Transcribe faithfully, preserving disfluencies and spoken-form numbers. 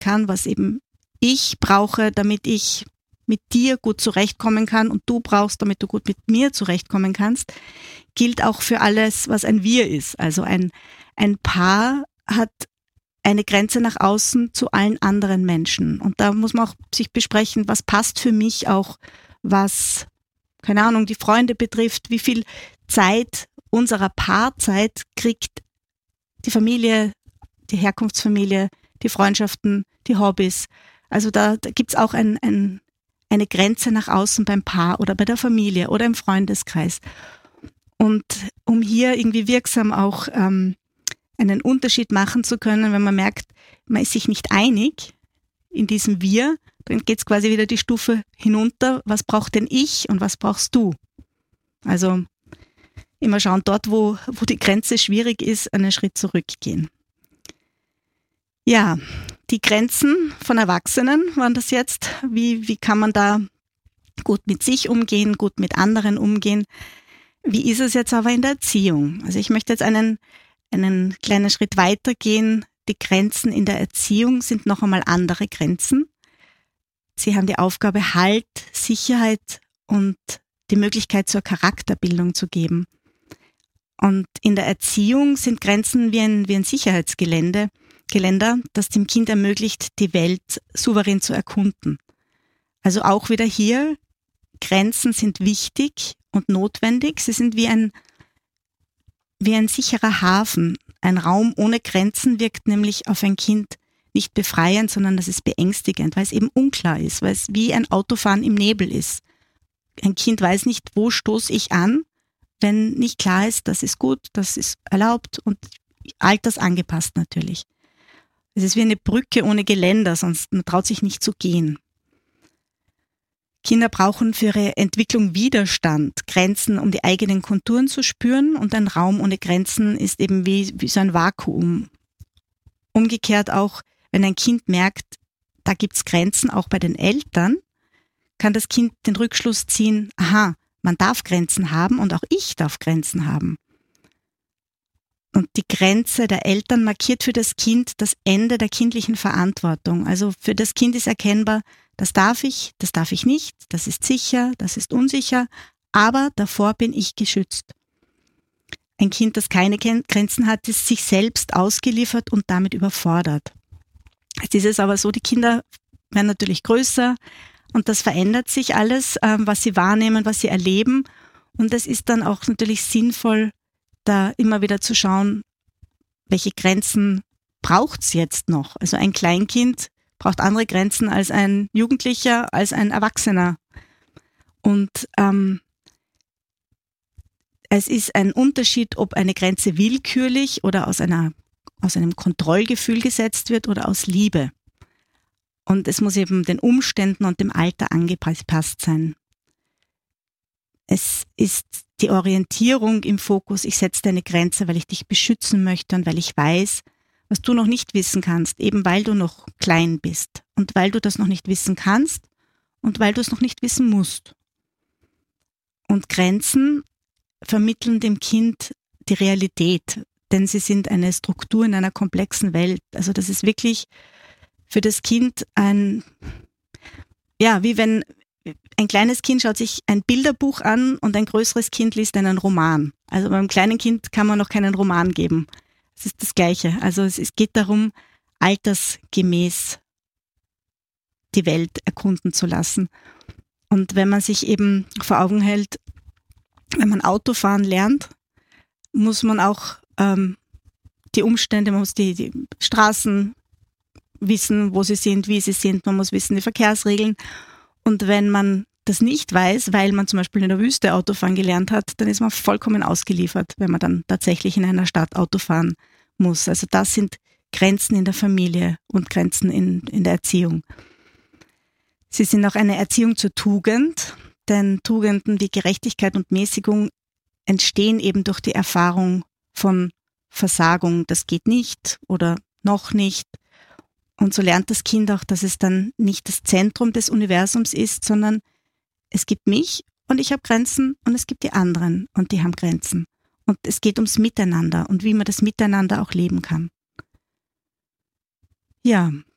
kann, was eben ich brauche, damit ich mit dir gut zurechtkommen kann und du brauchst, damit du gut mit mir zurechtkommen kannst, gilt auch für alles, was ein Wir ist. Also ein, ein Paar hat eine Grenze nach außen zu allen anderen Menschen. Und da muss man auch sich besprechen, was passt für mich auch, was, keine Ahnung, die Freunde betrifft, wie viel Zeit unserer Paarzeit kriegt die Familie, die Herkunftsfamilie, die Freundschaften, die Hobbys. Also da, da gibt's auch ein, ein, eine Grenze nach außen beim Paar oder bei der Familie oder im Freundeskreis. Und um hier irgendwie wirksam auch ähm, einen Unterschied machen zu können, wenn man merkt, man ist sich nicht einig in diesem Wir, dann geht's quasi wieder die Stufe hinunter, was braucht denn ich und was brauchst du? Also immer schauen, dort wo, wo die Grenze schwierig ist, einen Schritt zurückgehen. Ja, die Grenzen von Erwachsenen waren das jetzt. Wie, wie kann man da gut mit sich umgehen, gut mit anderen umgehen? Wie ist es jetzt aber in der Erziehung? Also ich möchte jetzt einen, einen kleinen Schritt weitergehen. Die Grenzen in der Erziehung sind noch einmal andere Grenzen. Sie haben die Aufgabe, Halt, Sicherheit und die Möglichkeit zur Charakterbildung zu geben. Und in der Erziehung sind Grenzen wie ein, wie ein Sicherheitsgelände, Geländer, das dem Kind ermöglicht, die Welt souverän zu erkunden. Also auch wieder hier, Grenzen sind wichtig und notwendig. Sie sind wie ein, wie ein sicherer Hafen. Ein Raum ohne Grenzen wirkt nämlich auf ein Kind nicht befreiend, sondern das ist beängstigend, weil es eben unklar ist, weil es wie ein Autofahren im Nebel ist. Ein Kind weiß nicht, wo stoße ich an, wenn nicht klar ist, das ist gut, das ist erlaubt und altersangepasst natürlich. Es ist wie eine Brücke ohne Geländer, sonst man traut sich nicht zu gehen. Kinder brauchen für ihre Entwicklung Widerstand, Grenzen, um die eigenen Konturen zu spüren, und ein Raum ohne Grenzen ist eben wie, wie so ein Vakuum. Umgekehrt auch, wenn ein Kind merkt, da gibt's Grenzen auch bei den Eltern, kann das Kind den Rückschluss ziehen, aha, man darf Grenzen haben und auch ich darf Grenzen haben. Und die Grenze der Eltern markiert für das Kind das Ende der kindlichen Verantwortung. Also für das Kind ist erkennbar, das darf ich, das darf ich nicht, das ist sicher, das ist unsicher, aber davor bin ich geschützt. Ein Kind, das keine Grenzen hat, ist sich selbst ausgeliefert und damit überfordert. Jetzt ist es aber so, die Kinder werden natürlich größer und das verändert sich alles, was sie wahrnehmen, was sie erleben. Und es ist dann auch natürlich sinnvoll, da immer wieder zu schauen, welche Grenzen braucht's jetzt noch? Also ein Kleinkind braucht andere Grenzen als ein Jugendlicher, als ein Erwachsener. Und ähm, es ist ein Unterschied, ob eine Grenze willkürlich oder aus einer aus einem Kontrollgefühl gesetzt wird oder aus Liebe. Und es muss eben den Umständen und dem Alter angepasst sein. Es ist die Orientierung im Fokus, ich setze eine Grenze, weil ich dich beschützen möchte und weil ich weiß, was du noch nicht wissen kannst, eben weil du noch klein bist und weil du das noch nicht wissen kannst und weil du es noch nicht wissen musst. Und Grenzen vermitteln dem Kind die Realität, denn sie sind eine Struktur in einer komplexen Welt. Also das ist wirklich für das Kind ein, ja, wie wenn ein kleines Kind schaut sich ein Bilderbuch an und ein größeres Kind liest einen Roman. Also beim kleinen Kind kann man noch keinen Roman geben. Es ist das Gleiche. Also es, es geht darum, altersgemäß die Welt erkunden zu lassen. Und wenn man sich eben vor Augen hält, wenn man Autofahren lernt, muss man auch ähm, die Umstände, man muss die, die Straßen wissen, wo sie sind, wie sie sind, man muss wissen die Verkehrsregeln. Und wenn man das nicht weiß, weil man zum Beispiel in der Wüste Autofahren gelernt hat, dann ist man vollkommen ausgeliefert, wenn man dann tatsächlich in einer Stadt Auto fahren muss. Also das sind Grenzen in der Familie und Grenzen in, in der Erziehung. Sie sind auch eine Erziehung zur Tugend, denn Tugenden wie Gerechtigkeit und Mäßigung entstehen eben durch die Erfahrung von Versagung. Das geht nicht oder noch nicht. Und so lernt das Kind auch, dass es dann nicht das Zentrum des Universums ist, sondern es gibt mich und ich habe Grenzen und es gibt die anderen und die haben Grenzen. Und es geht ums Miteinander und wie man das Miteinander auch leben kann. Ja,